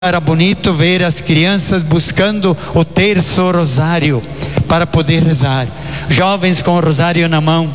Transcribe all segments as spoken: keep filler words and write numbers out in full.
Era bonito ver as crianças buscando o terço rosário para poder rezar. Jovens com o rosário na mão.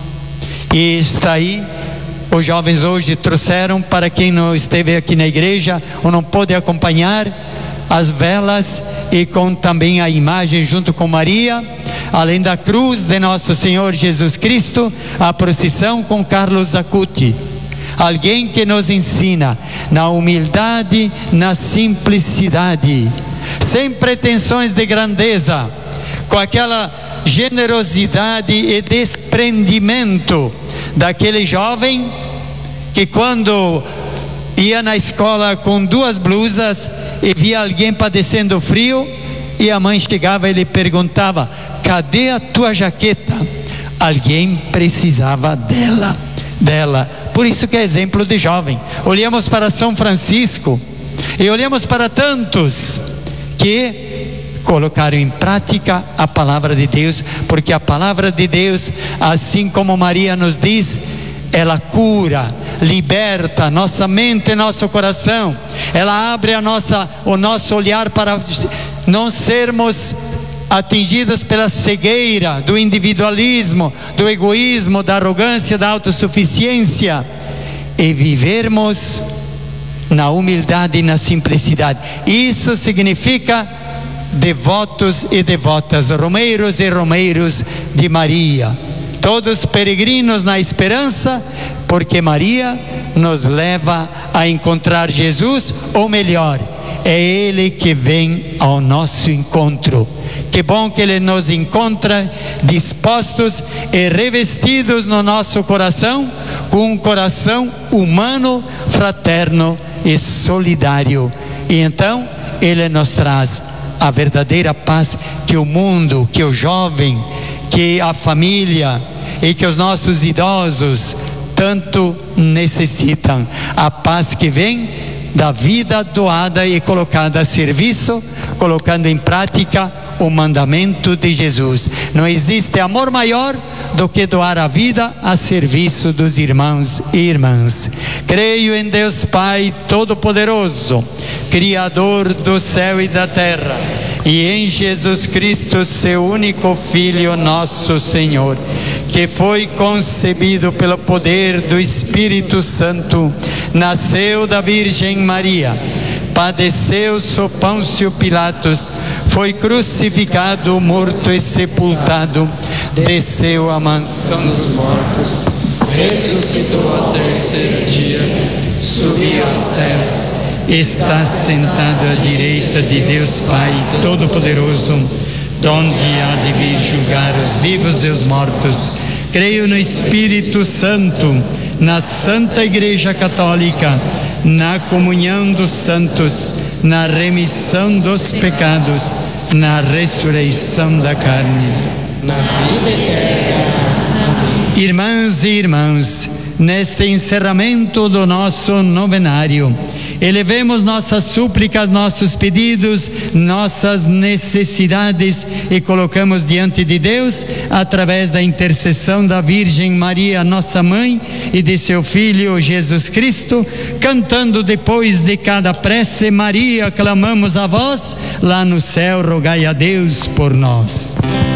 E está aí, os jovens hoje trouxeram, para quem não esteve aqui na igreja ou não pôde acompanhar, as velas e com também a imagem junto com Maria, além da cruz de nosso Senhor Jesus Cristo, a procissão com Carlos Acuti. Alguém que nos ensina na humildade, na simplicidade, sem pretensões de grandeza, com aquela generosidade e desprendimento daquele jovem que quando ia na escola com duas blusas e via alguém padecendo frio, e a mãe chegava e lhe perguntava: cadê a tua jaqueta? Alguém precisava dela, dela. Por isso que é exemplo de jovem. Olhamos para São Francisco e olhamos para tantos que colocaram em prática a palavra de Deus, porque a palavra de Deus, assim como Maria nos diz, ela cura, liberta nossa mente e nosso coração. Ela abre a nossa, o nosso olhar para não sermos atingidos pela cegueira do individualismo, do egoísmo, da arrogância, da autossuficiência, e vivermos na humildade e na simplicidade. Isso significa devotos e devotas, romeiros e romeiros de Maria, todos peregrinos na esperança, porque Maria nos leva a encontrar Jesus, ou melhor, é Ele que vem ao nosso encontro. Que bom que Ele nos encontra dispostos e revestidos no nosso coração, com um coração humano, fraterno e solidário. E então Ele nos traz a verdadeira paz que o mundo, que o jovem, que a família e que os nossos idosos tanto necessitam. A paz que vem da vida doada e colocada a serviço, colocando em prática o mandamento de Jesus. Não existe amor maior do que doar a vida a serviço dos irmãos e irmãs. Creio em Deus Pai Todo-Poderoso, Criador do céu e da terra, e em Jesus Cristo, seu único Filho, nosso Senhor, que foi concebido pelo poder do Espírito Santo, nasceu da Virgem Maria, padeceu sob Pôncio Pilatos, foi crucificado, morto e sepultado, desceu à mansão dos mortos, ressuscitou ao terceiro dia, subiu aos céus, está sentado à direita de Deus Pai Todo-Poderoso, donde há de vir julgar os vivos e os mortos. Creio no Espírito Santo, na Santa Igreja Católica, na comunhão dos santos, na remissão dos pecados, na ressurreição da carne, na vida eterna. Irmãs e irmãos, neste encerramento do nosso novenário, elevemos nossas súplicas, nossos pedidos, nossas necessidades e colocamos diante de Deus, através da intercessão da Virgem Maria, nossa mãe, e de seu Filho Jesus Cristo, cantando depois de cada prece: Maria, clamamos a vós, lá no céu rogai a Deus por nós.